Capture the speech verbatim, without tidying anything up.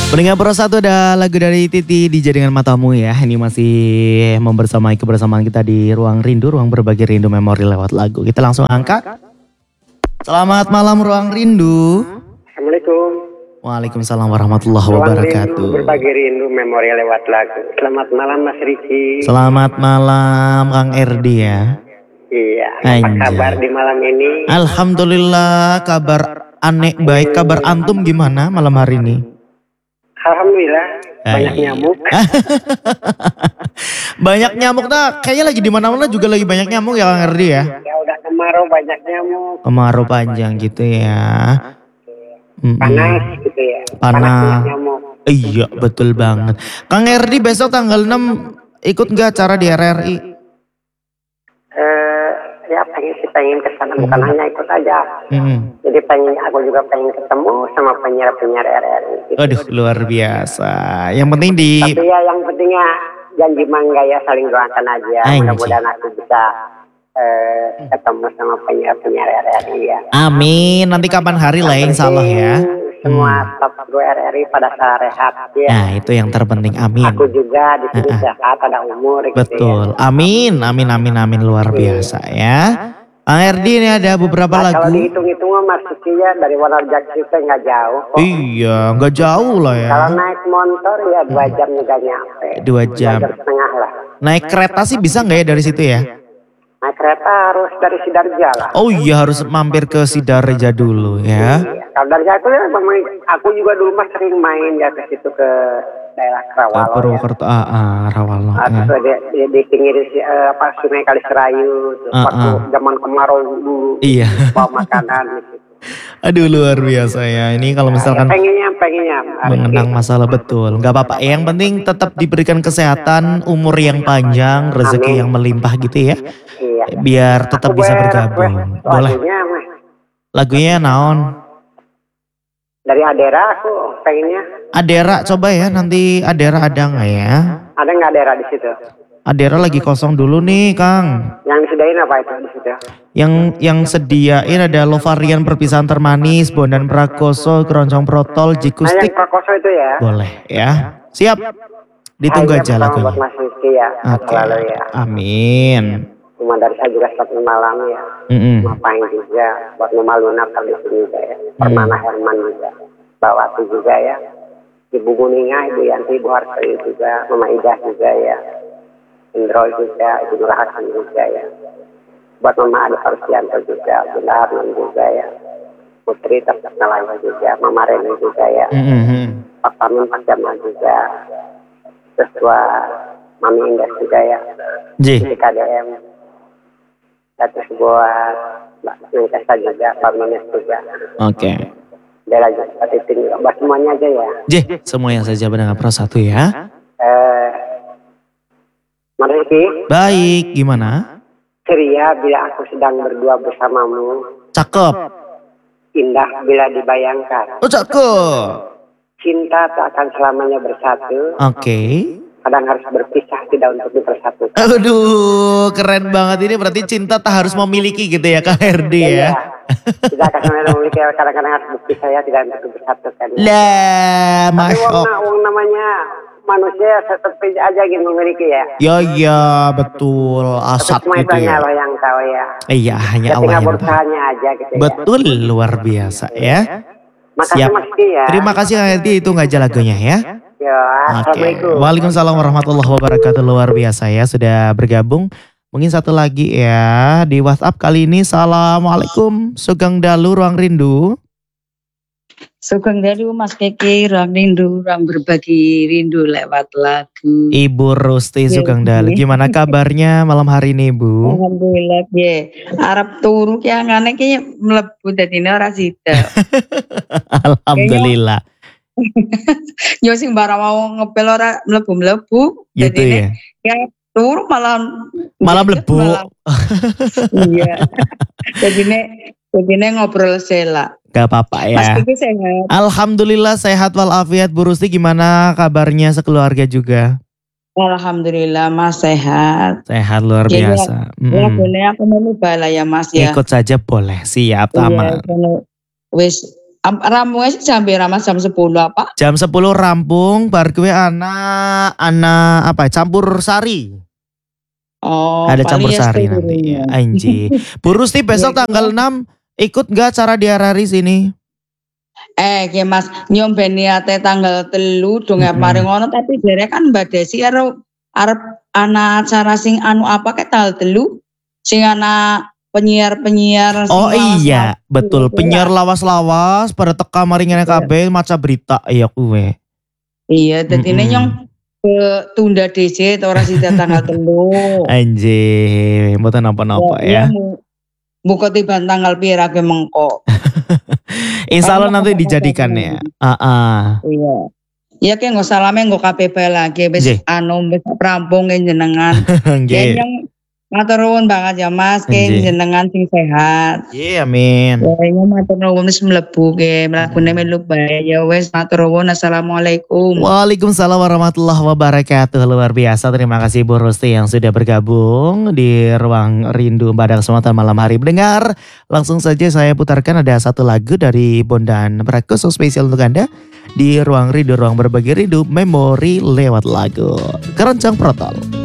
Pendengar Pro satu ada lagu dari Titi Dijadikan Matamu ya. Ini masih membersamai kebersamaan kita di Ruang Rindu, Ruang Berbagi Rindu Memori lewat lagu. Kita langsung angkat. Selamat malam Ruang Rindu. Assalamualaikum. Waalaikumsalam warahmatullahi Ruang wabarakatuh. Rindu, Berbagi Rindu Memori lewat lagu. Selamat malam Mas Riki. Selamat malam Kang Erdi ya. Iya, apa Anjay. kabar di malam ini? Alhamdulillah kabar aneh baik. Kabar antum gimana malam hari ini? Alhamdulillah banyak Ay. nyamuk. Banyak nyamuk dah. Kayaknya lagi di mana-mana juga lagi banyak nyamuk ya Kang Erdi ya. Ya udah kemarau banyak nyamuk. Kemarau panjang gitu ya. Mm-mm. Panas gitu ya. Panas. banyak nyamuk. Iya betul banget. Kang Erdi besok tanggal enam ikut nggak acara di R R I? Eh, ya pengen sih pengen kesana bukan hanya ikut aja. Mm. Jadi pengen aku juga pengen ketemu sama penyiar-penyiar R R I. Gitu. Aduh luar biasa. Yang penting di Tapi ya yang pentingnya janji mangga ya saling doakan aja. Anjay. Mudah-mudahan aku bisa eh, ketemu sama penyiar-penyiar R R I ya. Amin. Nanti kapan hari lah insya Allah ya. Semua staf kru R R I pada sehat ya. Nah itu yang terpenting. Amin. Aku juga di sini Uh-uh. sehat, ada umur gitu Betul. ya. Amin. Amin. Amin. Amin. Luar biasa ya. Kang Erdi ini ada beberapa Nah, kalau lagu. dihitung-hitung mah Mas Kiki ya dari Wanarjak itu nggak jauh kok. Iya, nggak jauh lah ya. Kalau naik motor ya dua jam juga nyampe. Dua jam. Dua jam setengah lah. Naik kereta sih bisa nggak ya dari situ ya? Naik kereta harus dari Sidarja lah. Oh iya harus mampir ke Sidareja dulu ya. Iya. Kalau dari aku ya memang aku juga dulu mah sering main ya ke situ ke daerah Ke Kerawalo ya. Purwokerto, ah, ah, Rawalo. Atau Ya. di, di, di pinggir si, eh, apa Sungai Kaliserayu tuh, Ah, waktu ah. zaman kemarau dulu Iya. bawa makanan gitu. Aduh luar biasa ya. Ini kalau misalkan Ya, pengennya pengennya mengenang masalah betul. Nggak apa-apa. Yang penting tetap diberikan kesehatan, umur yang panjang, rezeki Amin. yang melimpah gitu ya. Iya. Biar tetap Aku bisa berrequest bergabung. Boleh. lagunya mah Lagunya naon? dari Adera aku pengennya. Adera coba ya. Nanti Adera ada nggak ya? Ada nggak Adera di situ? Adera lagi kosong dulu nih Kang. Yang disediain apa itu di situ? Yang yang sediain ada Lovarian Perpisahan Termanis, Bondan Prakoso, Keroncong Protol, Nah, yang Jikustik. Prakoso itu ya. Boleh ya. Siap. Ditunggu Ah, iya, aja bersama lagunya. buat Mas Rizky ya. Oke. Selalu ya. Amin. Cuma dari saya juga satu malam ya. Mm-mm. Ngapain juga buat Mama Luna kali sini juga ya. Permana Herman juga. Bawati juga ya. Ibu Guninga, Ibu Yanti, Ibu Harsari juga. Mama Ida juga ya. Indro juga, Ibu Nur Hasan juga ya. Buat Mama Adi Farsianto juga. Bunda Harman juga ya. Putri Terkenalanya juga. Mama Reni juga ya. Mm-mm. Pak Pamin Pak Jamal juga. Terus buat Mami Indah juga ya. Ji. Di K D M. Dan terus buat Mbak Nengkesa juga. Pak Minus juga. Oke. Bella juga. Titin juga. Buat semuanya aja ya. Ji, semua yang saja pendengar Pro satu ya. Eh, Mas Riki, Baik, gimana? ceria bila aku sedang berdua bersamamu. Cakep. Indah bila dibayangkan. Oh cakep. Cinta tak akan selamanya bersatu. Oke. Kadang harus berpisah tidak untuk dipersatukan. Aduh, keren banget ini berarti cinta tak harus memiliki gitu ya Kak Herdi ya. Iya. Tidak akan selamanya memiliki, kadang-kadang harus berpisah ya tidak untuk dipersatukan. Lah, Tapi masya wong, Allah. wong namanya manusia seperti aja gitu memiliki ya. Ya iya betul asat Semua itu gitu hanya ya. Allah yang tahu ya. Iya hanya Ya Allah tinggal yang tahu. berusahanya aja gitu ya. Betul luar biasa ya. Makasih Siap. Mas Ki ya. Terima kasih Kak Herdi itu nggak aja lagunya ya. Ya, Oke. Assalamualaikum. Waalaikumsalam warahmatullahi wabarakatuh. Luar biasa ya sudah bergabung. Mungkin satu lagi ya di WhatsApp kali ini. Assalamualaikum Sugeng Dalu Ruang Rindu. Sugeng Dalu Mas Kiki, ruang rindu, ruang berbagi rindu lewat lagu. Ibu Rusti Iya, Sugeng Dalu. iya. Gimana kabarnya malam hari ini Bu? Alhamdulillah ya. Arab turu ki angane ki mlebu dadine ora sida. Alhamdulillah. Yo sing bara mau ngepel ora mlebu-mlebu Gitu dadine ya. ya turu malah Malah mlebu. malah- Iya. Dadine dadine ngobrol sela. Gak apa-apa Mas ya. Kiki sehat. Alhamdulillah sehat walafiat. Bu Rusti gimana kabarnya sekeluarga juga? Alhamdulillah Mas sehat. Sehat luar Iya, biasa. Ya Mm-mm. boleh aku mau bala ya Mas ya. Ikut saja boleh. Siap Iya, aman. kalau wis Am- Rampungnya sih jam berapa Mas? Jam sepuluh apa? Jam sepuluh rampung bar kuwi ana ana apa campur sari. Oh, Ada campur paling ya sari sepuluh. nanti ya. Anji. Bu Rusti besok Iya, tanggal enam ikut gak acara di Harari sini? Eh, ke Mas, nyomben niate tanggal telu dong ya Mm-mm. mari ngono tapi jare kan Mbak Desi arep arep ana acara sing anu apa ke tanggal telu sing ana penyiar-penyiar sing Oh iya, lawas-lawas betul. gitu ya. Penyiar lawas-lawas pada teka maringane kabeh maca berita iya kuwe. Iya, dadi Mm-mm. nyong ke tunda D C ora sida tanggal telu. Anjir, mboten napa-napa Iya, ya. mu muka tiban tanggal pira ke mengko. Insya Allah Kamu nanti apa-apa dijadikan kamu? ya. Ah, ah. Iya. Iya ke nggak salame nggak K P P lagi wis Nggih. anu wis rampung ke jenengan. Nggih. Ya nyong matur nuwun banget ya Mas ke Nggih. jenengan sing sehat. Nggih, amin. Ya nyong matur nuwun wis mlebu ke mlebune Hmm. melu bae ya wis matur nuwun assalamualaikum. Waalaikumsalam warahmatullahi wabarakatuh. Luar biasa. Terima kasih Bu Rusti yang sudah bergabung di Ruang Rindu pada kesempatan malam hari mendengar. Langsung saja saya putarkan ada satu lagu dari Bondan Prakoso spesial untuk Anda di Ruang Rindu, Ruang Berbagi Rindu, Memori lewat lagu Keroncong Protol.